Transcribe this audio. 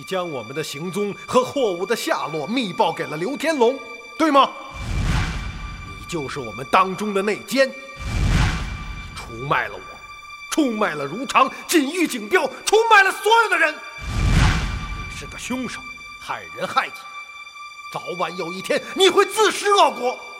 你将我们的行踪和货物的下落密报给了刘天龙，对吗？你就是我们当中的内奸，你出卖了我，出卖了如常、锦玉、锦标，出卖了所有的人。是个凶手，害人害己，早晚有一天你会自食恶果。